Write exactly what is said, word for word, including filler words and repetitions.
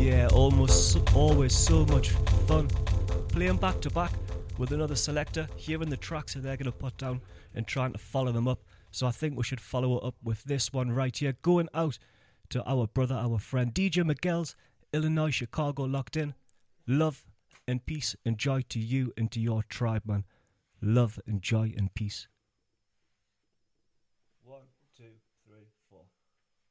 Yeah, almost so- always so much fun playing back to back with another selector, hearing the tracks that they're going to put down and trying to follow them up. So I think we should follow it up with this one right here, going out to our brother, our friend D J Miguel's Illinois, Chicago locked in. Love and peace and joy to you and to your tribe, man. Love and joy and peace.